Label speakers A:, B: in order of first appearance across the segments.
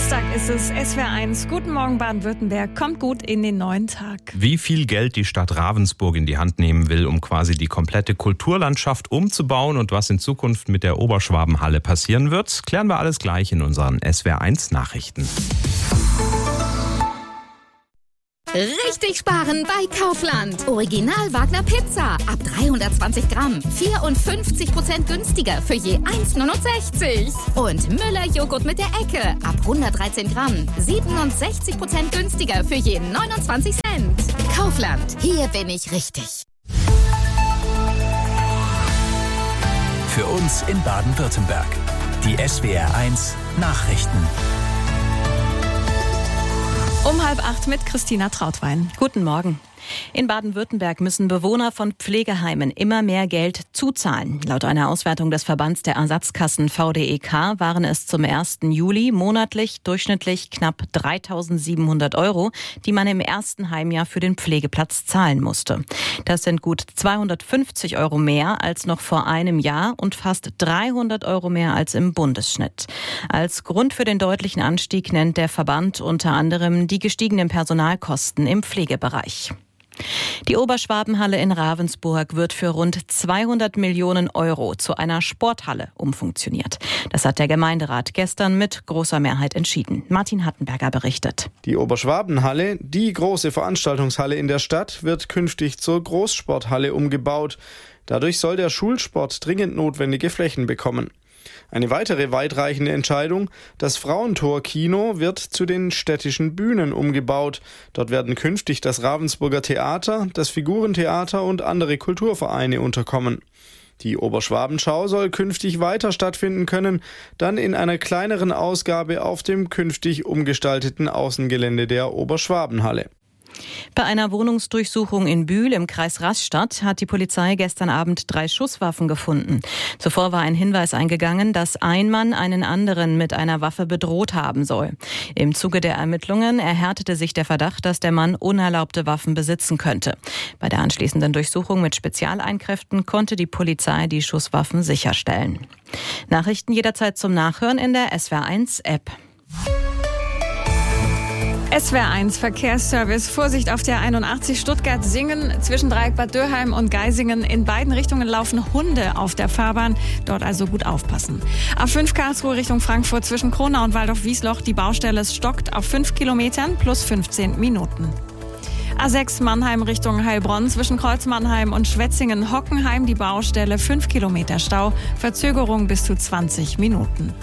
A: Dienstag ist es, SWR1. Guten Morgen Baden-Württemberg, kommt gut in den neuen Tag.
B: Wie viel Geld die Stadt Ravensburg in die Hand nehmen will, um quasi die komplette Kulturlandschaft umzubauen und was in Zukunft mit der Oberschwabenhalle passieren wird, klären wir alles gleich in unseren SWR1 Nachrichten.
C: Richtig sparen bei Kaufland. Original Wagner Pizza ab 320 Gramm. 54% günstiger für je 1,69. Und Müller Joghurt mit der Ecke ab 113 Gramm. 67% günstiger für je 29 Cent. Kaufland, hier bin ich richtig.
D: Für uns in Baden-Württemberg. Die SWR1 Nachrichten.
A: Um 7:30 mit Christina Trautwein.
E: Guten Morgen. In Baden-Württemberg müssen Bewohner von Pflegeheimen immer mehr Geld zuzahlen. Laut einer Auswertung des Verbands der Ersatzkassen VDEK waren es zum 1. Juli monatlich durchschnittlich knapp 3.700 €, die man im ersten Heimjahr für den Pflegeplatz zahlen musste. Das sind gut 250 € mehr als noch vor einem Jahr und fast 300 € mehr als im Bundesschnitt. Als Grund für den deutlichen Anstieg nennt der Verband unter anderem die gestiegenen Personalkosten im Pflegebereich. Die Oberschwabenhalle in Ravensburg wird für rund 200 Millionen € zu einer Sporthalle umfunktioniert. Das hat der Gemeinderat gestern mit großer Mehrheit entschieden. Martin Hattenberger berichtet.
F: Die Oberschwabenhalle, die große Veranstaltungshalle in der Stadt, wird künftig zur Großsporthalle umgebaut. Dadurch soll der Schulsport dringend notwendige Flächen bekommen. Eine weitere weitreichende Entscheidung: Das Frauentor-Kino wird zu den städtischen Bühnen umgebaut. Dort werden künftig das Ravensburger Theater, das Figurentheater und andere Kulturvereine unterkommen. Die Oberschwabenschau soll künftig weiter stattfinden können, dann in einer kleineren Ausgabe auf dem künftig umgestalteten Außengelände der Oberschwabenhalle.
E: Bei einer Wohnungsdurchsuchung in Bühl im Kreis Rastatt hat die Polizei gestern Abend 3 Schusswaffen gefunden. Zuvor war ein Hinweis eingegangen, dass ein Mann einen anderen mit einer Waffe bedroht haben soll. Im Zuge der Ermittlungen erhärtete sich der Verdacht, dass der Mann unerlaubte Waffen besitzen könnte. Bei der anschließenden Durchsuchung mit Spezialeinkräften konnte die Polizei die Schusswaffen sicherstellen. Nachrichten jederzeit zum Nachhören in der SWR1-App.
A: SWR1 Verkehrsservice. Vorsicht auf der 81 Stuttgart-Singen zwischen Dreieck-Bad Dürheim und Geisingen. In beiden Richtungen laufen Hunde auf der Fahrbahn. Dort also gut aufpassen. A5 Karlsruhe Richtung Frankfurt zwischen Kronau und Waldorf-Wiesloch. Die Baustelle stockt auf 5 Kilometern plus 15 Minuten. A6 Mannheim Richtung Heilbronn zwischen Kreuz Mannheim und Schwetzingen-Hockenheim. Die Baustelle 5 Kilometer Stau. Verzögerung bis zu 20 Minuten.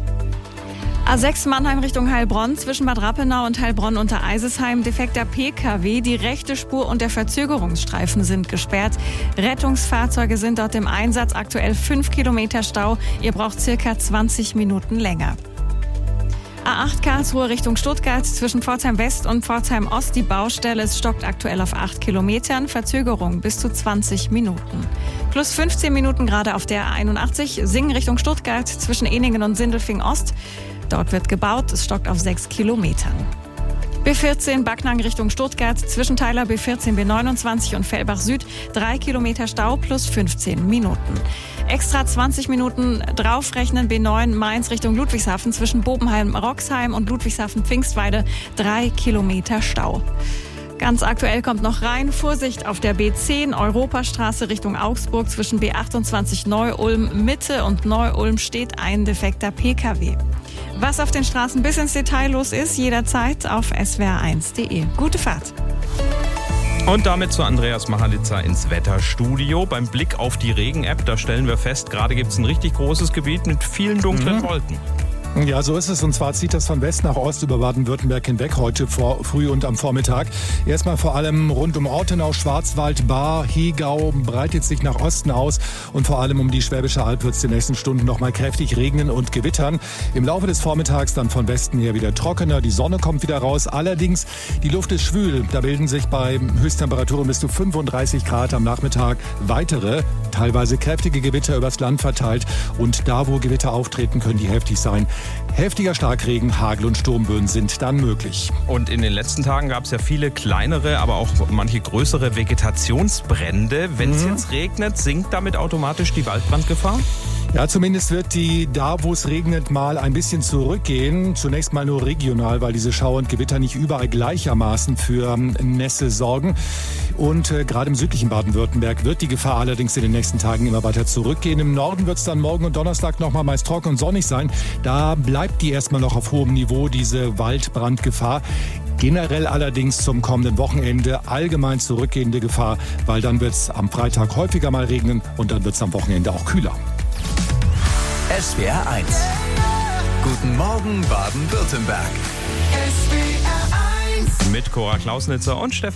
A: A6 Mannheim Richtung Heilbronn zwischen Bad Rappenau und Heilbronn unter Eisesheim. Defekter PKW, die rechte Spur und der Verzögerungsstreifen sind gesperrt. Rettungsfahrzeuge sind dort im Einsatz. Aktuell 5 Kilometer Stau. Ihr braucht circa 20 Minuten länger. A8 Karlsruhe Richtung Stuttgart zwischen Pforzheim West und Pforzheim Ost. Die Baustelle stockt aktuell auf 8 Kilometern. Verzögerung bis zu 20 Minuten. Plus 15 Minuten gerade auf der 81 Singen Richtung Stuttgart zwischen Ehningen und Sindelfingen Ost. Dort wird gebaut, es stockt auf 6 Kilometern. B14 Backnang Richtung Stuttgart zwischen Teiler B14 B29 und Fellbach Süd 3 Kilometer Stau plus 15 Minuten. Extra 20 Minuten draufrechnen B9 Mainz Richtung Ludwigshafen zwischen Bobenheim-Roxheim und Ludwigshafen-Pfingstweide 3 Kilometer Stau. Ganz aktuell kommt noch rein: Vorsicht auf der B10 Europastraße Richtung Augsburg zwischen B28 Neu-Ulm Mitte und Neu-Ulm steht ein defekter PKW. Was auf den Straßen bis ins Detail los ist, jederzeit auf swr1.de. Gute Fahrt.
B: Und damit zu Andreas Machalitzer ins Wetterstudio. Beim Blick auf die Regen-App, da stellen wir fest, gerade gibt es ein richtig großes Gebiet mit vielen dunklen Wolken.
G: Ja, so ist es. Und zwar zieht das von West nach Ost über Baden-Württemberg hinweg heute früh und am Vormittag. Erstmal vor allem rund um Ortenau, Schwarzwald, Baar, Hegau breitet sich nach Osten aus. Und vor allem um die Schwäbische Alb wird es in den nächsten Stunden noch mal kräftig regnen und gewittern. Im Laufe des Vormittags dann von Westen her wieder trockener. Die Sonne kommt wieder raus. Allerdings, die Luft ist schwül. Da bilden sich bei Höchsttemperaturen bis zu 35 Grad am Nachmittag weitere, teilweise kräftige Gewitter übers Land verteilt. Und da, wo Gewitter auftreten, können die heftig sein. Heftiger Starkregen, Hagel und Sturmböen sind dann möglich.
B: Und in den letzten Tagen gab es ja viele kleinere, aber auch manche größere Vegetationsbrände. Wenn es jetzt regnet, sinkt damit automatisch die Waldbrandgefahr?
G: Ja, zumindest wird die da, wo es regnet, mal ein bisschen zurückgehen. Zunächst mal nur regional, weil diese Schauer und Gewitter nicht überall gleichermaßen für Nässe sorgen. Und gerade im südlichen Baden-Württemberg wird die Gefahr allerdings in den nächsten Tagen immer weiter zurückgehen. Im Norden wird es dann morgen und Donnerstag nochmal meist trocken und sonnig sein. Da bleibt die erstmal noch auf hohem Niveau, diese Waldbrandgefahr. Generell allerdings zum kommenden Wochenende allgemein zurückgehende Gefahr, weil dann wird es am Freitag häufiger mal regnen und dann wird es am Wochenende auch kühler.
D: SWR 1. Guten Morgen Baden-Württemberg.
B: Mit Cora Klausnitzer und Stefan